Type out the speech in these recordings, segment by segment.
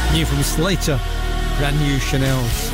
New from Slater, brand new Chanel's.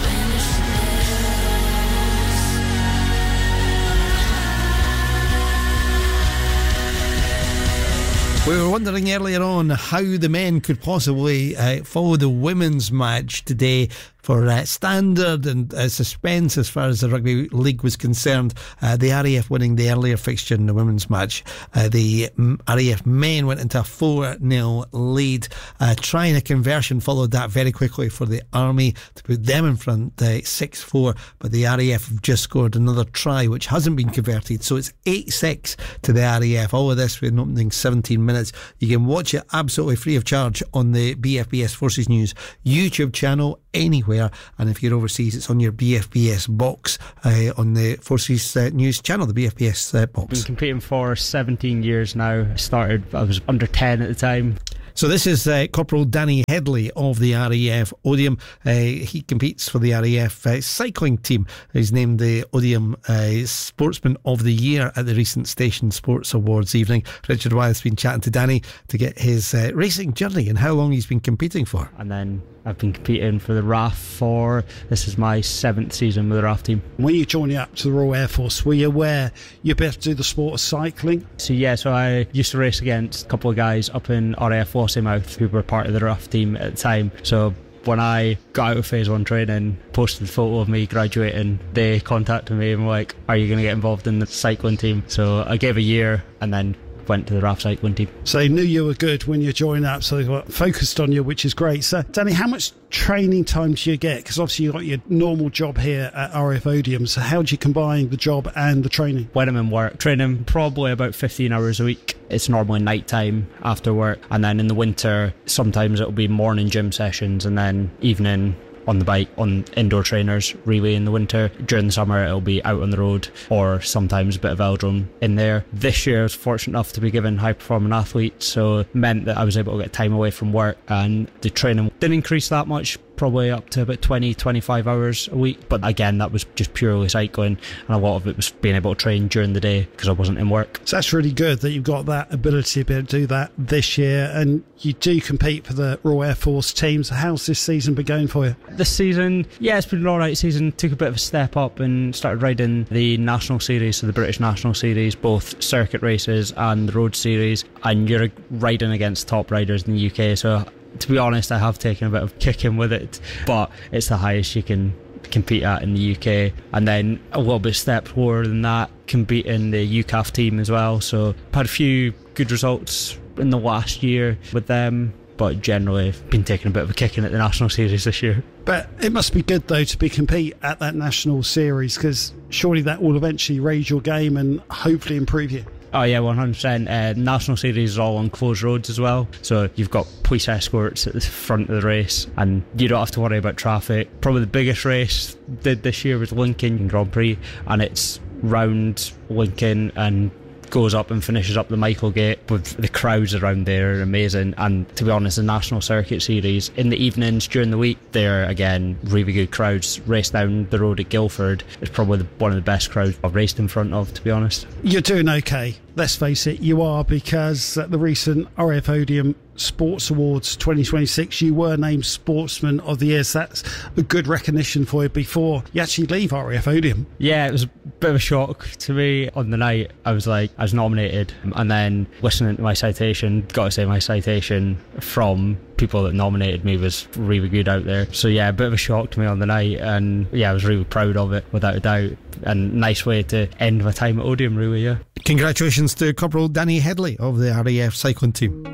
We were wondering earlier on how the men could possibly follow the women's match today for standard and suspense as far as the rugby league was concerned. The RAF winning the earlier fixture in the women's match. The RAF men went into a 4-0 lead. Trying a conversion followed that very quickly for the Army to put them in front 6-4, but the RAF have just scored another try which hasn't been converted, so it's 8-6 to the RAF. All of this within opening 17 minutes. You can watch it absolutely free of charge on the BFBS Forces News YouTube channel anywhere, and if you're overseas it's on your BFBS box on the Forces News channel, the BFBS box. Been competing for 17 years now. I was under 10 at the time. So this is Corporal Danny Headley of the RAF Odium. He competes for the RAF cycling team. He's named the Odium Sportsman of the Year at the recent Station Sports Awards evening. Richard Wyeth's been chatting to Danny to get his racing journey and how long he's been competing for. And then I've been competing for the RAF this is my 7th season with the RAF team. When you joined up to the Royal Air Force, were you aware you'd be able to do the sport of cycling? So I used to race against a couple of guys up in RAF Lossiemouth who were part of the RAF team at the time. So when I got out of phase 1 training, posted a photo of me graduating, they contacted me and were like, are you going to get involved in the cycling team? So I gave a year and then went to the RAF cycling team. So they knew you were good when you joined up, so they got focused on you, which is great. So Danny, how much training time do you get? Because obviously you've got your normal job here at RAF Odium, so how do you combine the job and the training? When I'm in work, training probably about 15 hours a week. It's normally night time after work, and then in the winter sometimes it'll be morning gym sessions and then evening on the bike on indoor trainers really in the winter. During the summer it'll be out on the road or sometimes a bit of velodrome in there. This year I was fortunate enough to be given high performing athletes, so it meant that I was able to get time away from work, and the training didn't increase that much, probably up to about 20-25 hours a week, but again that was just purely cycling, and a lot of it was being able to train during the day because I wasn't in work. So that's really good that you've got that ability to be able to do that this year, and you do compete for the Royal Air Force teams. How's this season been going for you? This season, it's been an alright season. Took a bit of a step up and started riding the National Series, so the British National Series, both circuit races and the road series, and you're riding against top riders in the UK, so to be honest I have taken a bit of kicking with it, but it's the highest you can compete at in the UK. And then a little bit step lower than that, compete in the UCAF team as well, so had a few good results in the last year with them, but generally I've been taking a bit of a kicking at the National Series this year. But it must be good though to compete at that National Series, because surely that will eventually raise your game and hopefully improve you. Oh yeah, 100%. National Series is all on closed roads as well, so you've got police escorts at the front of the race and you don't have to worry about traffic. Probably the biggest race did this year was Lincoln Grand Prix, and it's round Lincoln and goes up and finishes up the Michaelgate, with the crowds around there are amazing. And to be honest, the National Circuit Series in the evenings during the week, they're again really good crowds. Race down the road at Guildford is probably one of the best crowds I've raced in front of, to be honest. You're doing okay, let's face it, you are, because at the recent RAF Odium Sports Awards 2026 you were named Sportsman of the Year, so that's a good recognition for you before you actually leave RAF Odium. Yeah, it was a bit of a shock to me on the night. I was nominated, and then listening to my citation, gotta say my citation from people that nominated me was really good out there. So yeah, a bit of a shock to me on the night, and yeah, I was really proud of it without a doubt, and nice way to end my time at Odium really. Yeah, congratulations to Corporal Danny Headley of the RAF cycling team.